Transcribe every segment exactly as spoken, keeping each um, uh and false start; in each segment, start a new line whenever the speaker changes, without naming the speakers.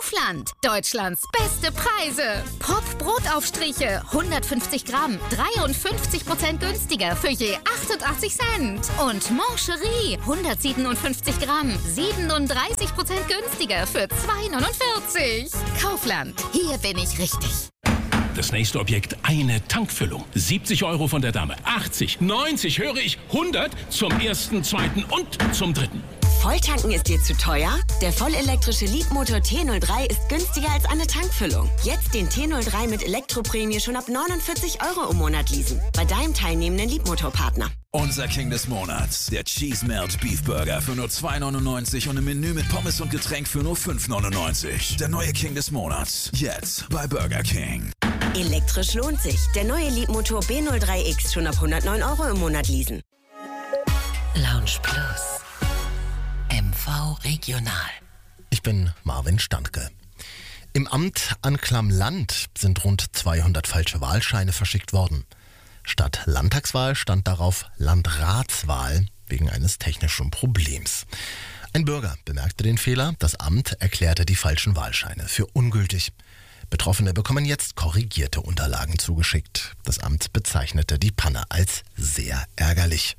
Kaufland. Deutschlands beste Preise. Pop-Brotaufstriche, hundertfünfzig Gramm, dreiundfünfzig Prozent günstiger für je achtundachtzig Cent. Und Mancherie, hundertsiebenundfünfzig Gramm, siebenunddreißig Prozent günstiger für zwei neunundvierzig. Kaufland, hier bin ich richtig.
Das nächste Objekt, eine Tankfüllung. siebzig Euro von der Dame. achtzig, neunzig, höre ich, hundert zum ersten, zweiten und zum dritten.
Volltanken ist dir zu teuer? Der vollelektrische Leapmotor T null drei ist günstiger als eine Tankfüllung. Jetzt den T null drei mit Elektroprämie schon ab neunundvierzig Euro im Monat leasen. Bei deinem teilnehmenden Leapmotor-Partner.
Unser King des Monats, der Cheese Melt Beef Burger für nur zwei neunundneunzig und ein Menü mit Pommes und Getränk für nur fünf neunundneunzig. Der neue King des Monats, jetzt bei Burger King.
Elektrisch lohnt sich. Der neue Leapmotor B null drei X schon ab hundertneun Euro im Monat leasen.
Lounge Plus. M V Regional.
Ich bin Marvin Standke. Im Amt Anklam-Land sind rund zweihundert falsche Wahlscheine verschickt worden. Statt Landtagswahl stand darauf Landratswahl wegen eines technischen Problems. Ein Bürger bemerkte den Fehler, das Amt erklärte die falschen Wahlscheine für ungültig. Betroffene bekommen jetzt korrigierte Unterlagen zugeschickt. Das Amt bezeichnete die Panne als sehr ärgerlich.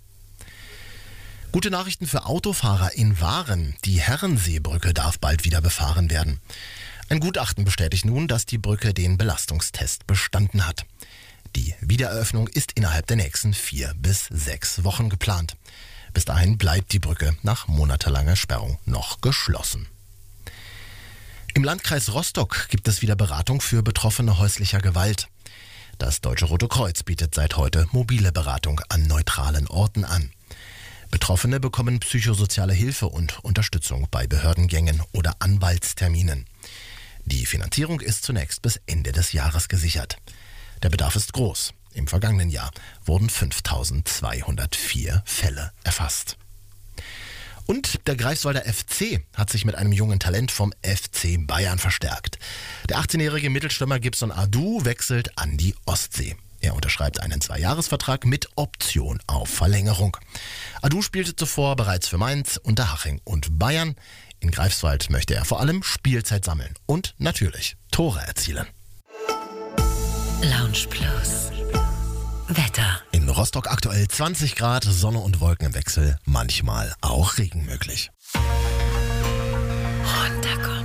Gute Nachrichten für Autofahrer in Waren. Die Herrenseebrücke darf bald wieder befahren werden. Ein Gutachten bestätigt nun, dass die Brücke den Belastungstest bestanden hat. Die Wiedereröffnung ist innerhalb der nächsten vier bis sechs Wochen geplant. Bis dahin bleibt die Brücke nach monatelanger Sperrung noch geschlossen. Im Landkreis Rostock gibt es wieder Beratung für Betroffene häuslicher Gewalt. Das Deutsche Rote Kreuz bietet seit heute mobile Beratung an neutralen Orten an. Betroffene bekommen psychosoziale Hilfe und Unterstützung bei Behördengängen oder Anwaltsterminen. Die Finanzierung ist zunächst bis Ende des Jahres gesichert. Der Bedarf ist groß. Im vergangenen Jahr wurden fünftausendzweihundertvier Fälle erfasst. Und der Greifswalder F C hat sich mit einem jungen Talent vom F C Bayern verstärkt. Der achtzehnjährige Mittelstürmer Gibson Adu wechselt an die Ostsee. Er unterschreibt einen Zweijahresvertrag mit Option auf Verlängerung. Adu spielte zuvor bereits für Mainz, Unterhaching und Bayern. In Greifswald möchte er vor allem Spielzeit sammeln und natürlich Tore erzielen.
Lounge Plus. Wetter.
In Rostock aktuell zwanzig Grad, Sonne und Wolken im Wechsel, manchmal auch Regen möglich.
Runterkommen.